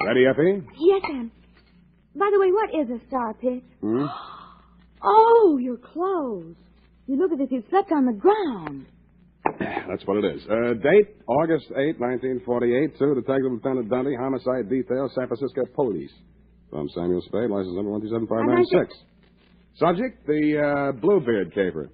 Ready, Effie? Yes, Sam. By the way, what is a star pitch? Hmm? Oh, your clothes. You look as if you slept on the ground. That's what it is. Date, August 8, 1948, to Detective Lieutenant Dundee, Homicide Detail, San Francisco Police. From Samuel Spade, license number 127596. Subject, the Bluebeard caper.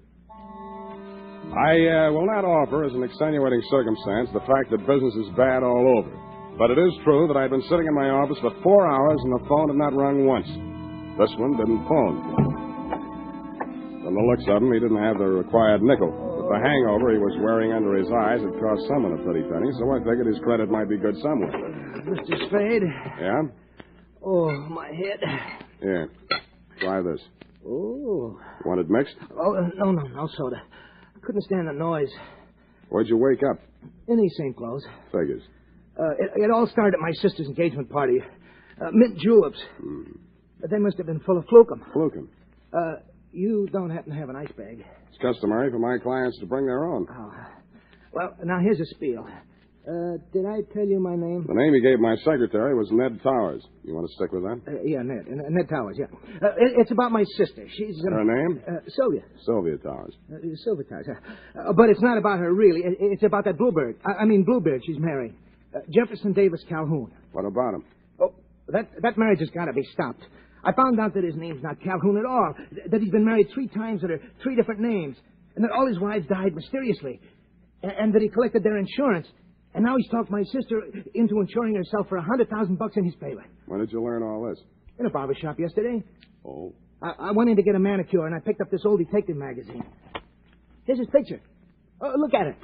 I will not offer as an extenuating circumstance the fact that business is bad all over. But it is true that I had been sitting in my office for 4 hours and the phone had not rung once. This one didn't phone. From the looks of him, he didn't have the required nickel. But the hangover he was wearing under his eyes had cost someone a pretty penny, so I figured his credit might be good somewhere. Mr. Spade? Yeah? Oh, my head. Here. Try this. Oh. Want it mixed? Oh, no soda. I couldn't stand the noise. Where'd you wake up? In these same clothes. Figures. It all started at my sister's engagement party. Mint juleps. But they must have been full of flukum. Flukum. You don't happen to have an ice bag? It's customary for my clients to bring their own. Oh. Well, now here's a spiel. Did I tell you my name? The name you gave my secretary was Ned Towers. You want to stick with that? Yeah, Ned. Ned Towers, yeah. It's about my sister. She's... Her name? Sylvia. Sylvia Towers. Sylvia Towers, but it's not about her, really. It's about that Bluebeard. Bluebeard she's married. Jefferson Davis Calhoun. What about him? Oh, that marriage has got to be stopped. I found out that his name's not Calhoun at all, that he's been married 3 times under 3 different names, and that all his wives died mysteriously, and that he collected their insurance. And now he's talked my sister into insuring herself for $100,000 in his favor. When did you learn all this? In a barber shop yesterday. Oh. I went in to get a manicure, and I picked up this old detective magazine. Here's his picture. Oh, look at it.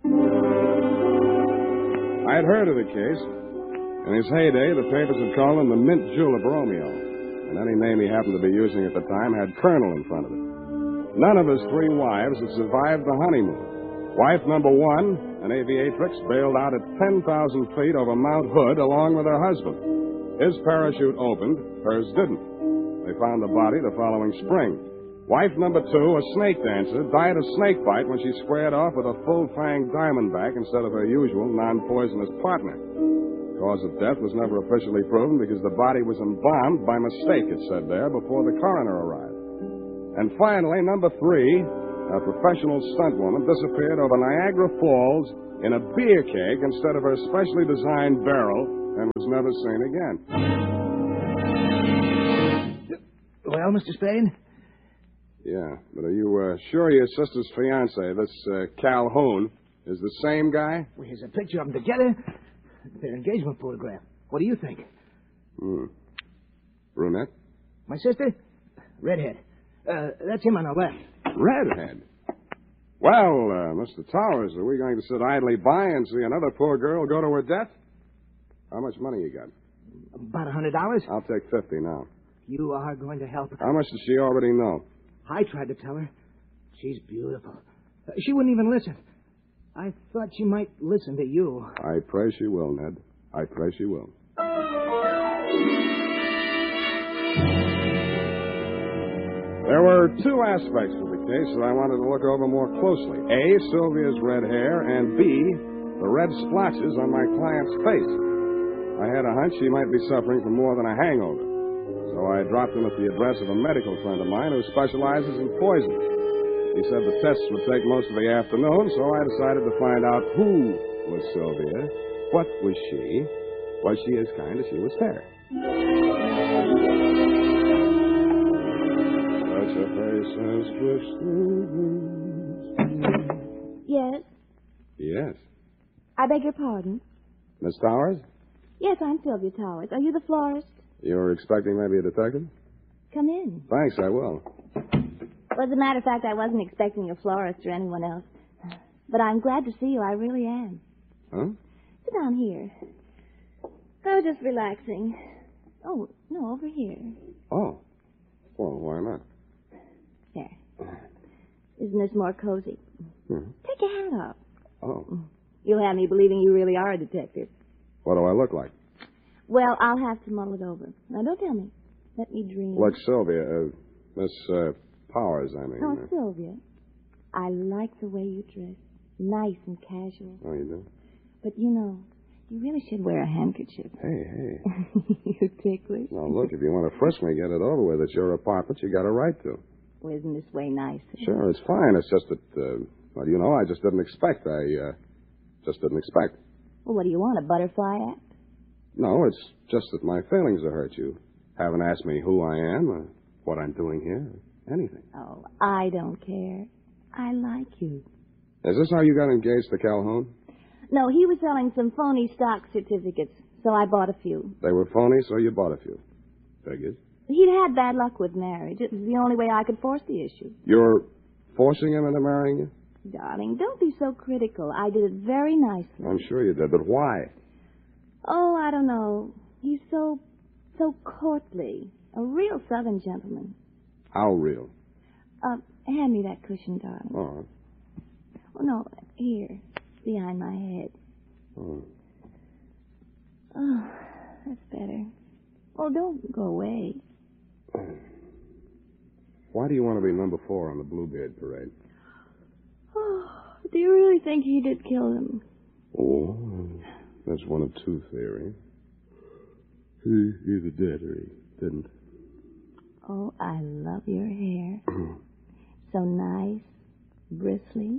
I had heard of the case. In his heyday, the papers had called him the Mint Julep Romeo. And any name he happened to be using at the time had Colonel in front of it. None of his 3 wives had survived the honeymoon. Wife number 1, an aviatrix, bailed out at 10,000 feet over Mount Hood along with her husband. His parachute opened, hers didn't. They found the body the following spring. Wife number 2, a snake dancer, died of snake bite when she squared off with a full-fanged diamondback instead of her usual non-poisonous partner. Cause of death was never officially proven because the body was embalmed by mistake, it said there, before the coroner arrived. And finally, number 3... a professional stunt woman disappeared over Niagara Falls in a beer keg instead of her specially designed barrel and was never seen again. Well, Mr. Spade? Yeah, but are you sure your sister's fiancé, this Calhoun, is the same guy? Well, here's a picture of them together. Their engagement photograph. What do you think? Brunette? My sister? Redhead. That's him on the left. Redhead? Well, Mr. Towers, are we going to sit idly by and see another poor girl go to her death? How much money you got? About $100. I'll take 50 now. You are going to help. How much does she already know? I tried to tell her. She's beautiful. She wouldn't even listen. I thought she might listen to you. I pray she will, Ned. I pray she will. There were 2 aspects of the case that I wanted to look over more closely. A, Sylvia's red hair, and B, the red splotches on my client's face. I had a hunch she might be suffering from more than a hangover. So I dropped in at the address of a medical friend of mine who specializes in poison. He said the tests would take most of the afternoon, so I decided to find out who was Sylvia, what was she as kind as she was fair. Such a face as Yes? Yes. I beg your pardon? Miss Towers? Yes, I'm Sylvia Towers. Are you the florist? You were expecting maybe a detective? Come in. Thanks, I will. Well, as a matter of fact, I wasn't expecting a florist or anyone else. But I'm glad to see you. I really am. Huh? Sit down here. Oh, just relaxing. Oh, no, over here. Oh. Well, why not? There. Isn't this more cozy? Mm-hmm. Take your hat off. Oh. You'll have me believing you really are a detective. What do I look like? Well, I'll have to mull it over. Now, don't tell me. Let me dream. Look, Sylvia, Miss Powers, I mean. Oh, Sylvia, I like the way you dress. Nice and casual. Oh, you do? But, do You really should wear a handkerchief. Hey. You're ticklish. Now, look, if you want to frisk me, get it over with. It's your apartment. You got a right to. Well, isn't this way nicer? Sure, it's fine. It's just that, well, you know, I just didn't expect. Just didn't expect. Well, what do you want, a butterfly act? No, it's just that my feelings have hurt you. Haven't asked me who I am or what I'm doing here or anything. Oh, I don't care. I like you. Is this how you got engaged to Calhoun? No, he was selling some phony stock certificates, so I bought a few. They were phony, so you bought a few. Figures. He'd had bad luck with marriage. It was the only way I could force the issue. You're forcing him into marrying you? Darling, don't be so critical. I did it very nicely. I'm sure you did, but why? Oh, I don't know. He's so courtly. A real Southern gentleman. How real? Hand me that cushion, darling. All right. Oh, no, here, behind my head. Oh, that's better. Oh, don't go away. Why do you want to be number 4 on the Bluebeard parade? Oh, do you really think he did kill him? Oh, that's one of two theories. He either did or he didn't. Oh, I love your hair. So nice, bristly.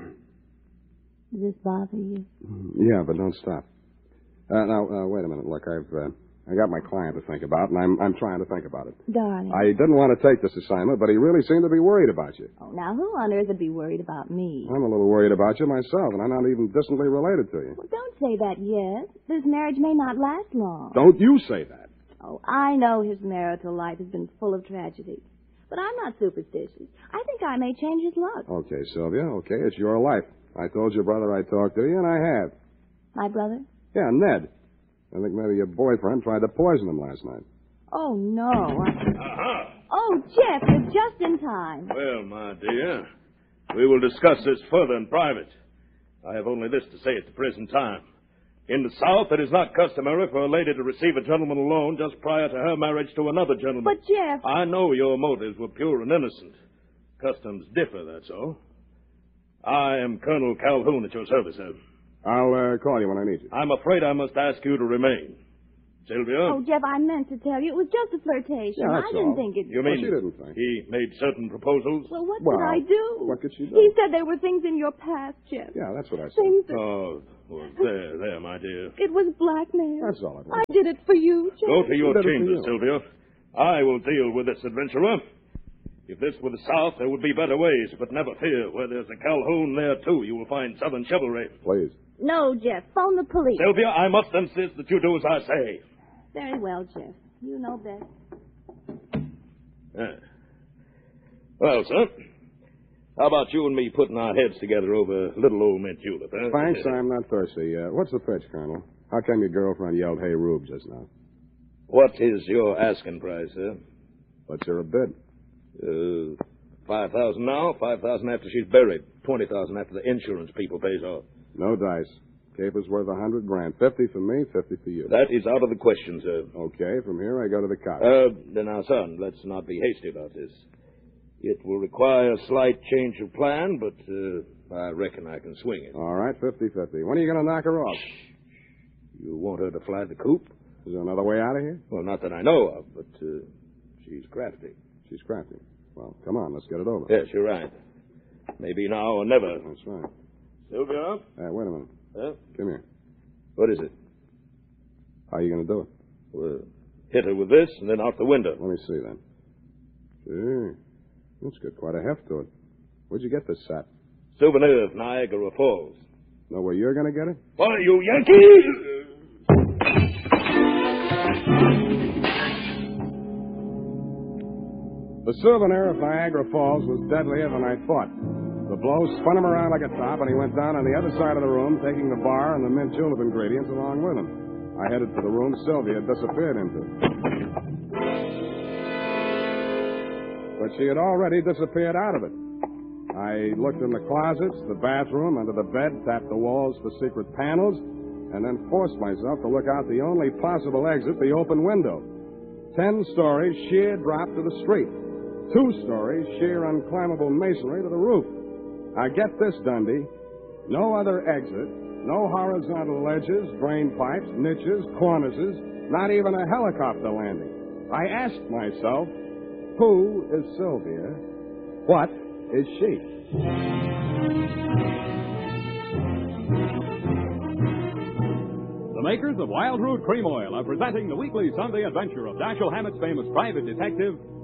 Does this bother you? Yeah, but don't stop. Now, wait a minute. Look, I got my client to think about, and I'm trying to think about it. Darling. I didn't want to take this assignment, but he really seemed to be worried about you. Oh, now who on earth would be worried about me? I'm a little worried about you myself, and I'm not even distantly related to you. Well, don't say that yet. This marriage may not last long. Don't you say that. Oh, I know his marital life has been full of tragedy. But I'm not superstitious. I think I may change his luck. Okay, Sylvia, okay, it's your life. I told your brother I'd talk to you, and I have. My brother? Yeah, Ned. I think maybe your boyfriend tried to poison him last night. Oh, no. Aha! Oh, Jeff, you're just in time. Well, my dear, we will discuss this further in private. I have only this to say at the present time. In the South, it is not customary for a lady to receive a gentleman alone just prior to her marriage to another gentleman. But, Jeff... I know your motives were pure and innocent. Customs differ, that's all. I am Colonel Calhoun at your service, sir. I'll call you when I need you. I'm afraid I must ask you to remain. Sylvia? Oh, Jeff, I meant to tell you. It was just a flirtation. Yeah, that's I didn't all. think it... You mean she didn't think. he made certain proposals? Well, what could I do? What could she do? He said there were things in your past, Jeff. Yeah, that's what I said. Things that... Oh, well, there, my dear. It was blackmail. That's all it was. I did it for you, Jeff. Go to your Better for chambers, you. Sylvia. I will deal with this adventurer. If this were the South, there would be better ways, but never fear. Where there's a Calhoun there, too, you will find Southern chivalry. Please. No, Jeff. Phone the police. Sylvia, I must insist that you do as I say. Very well, Jeff. You know best. Well, sir, how about you and me putting our heads together over little old mint julep, huh? Thanks, I'm not thirsty. What's the pitch, Colonel? How come your girlfriend yelled, "Hey, Rube," just now? What is your asking price, sir? Let's hear a bid. 5,000 now, 5,000 after she's buried, 20,000 after the insurance people pays off. No dice. Caper's worth $100,000. 50 for me, 50 for you. That is out of the question, sir. Okay, from here I go to the cops. Now, son, let's not be hasty about this. It will require a slight change of plan, but I reckon I can swing it. All right, 50-50. When are you going to knock her off? You want her to fly the coop? Is there another way out of here? Well, not that I know of, but she's crafty. She's crafty. Well, come on, let's get it over. Yes, you're right. Maybe now or never. That's right. Sylvia? Wait a minute. Come here. What is it? How are you going to do it? Well, hit her with this and then out the window. Let me see, then. Gee, that's got quite a heft to it. Where'd you get this sap? Souvenir of Niagara Falls. Know where you're going to get it? What are you, Yankee? The souvenir of Niagara Falls was deadlier than I thought. The blow spun him around like a top, and he went down on the other side of the room, taking the bar and the mint julep ingredients along with him. I headed for the room Sylvia had disappeared into. But she had already disappeared out of it. I looked in the closets, the bathroom, under the bed, tapped the walls for secret panels, and then forced myself to look out the only possible exit, the open window. 10 stories, sheer drop to the street. 2 stories, sheer unclimbable masonry to the roof. Now get this, Dundee. No other exit, No horizontal ledges, drain pipes, niches, cornices, not even a helicopter landing. I asked myself, who is Sylvia? What is she? The makers of Wild Root Cream Oil are presenting the weekly Sunday adventure of Dashiell Hammett's famous private detective,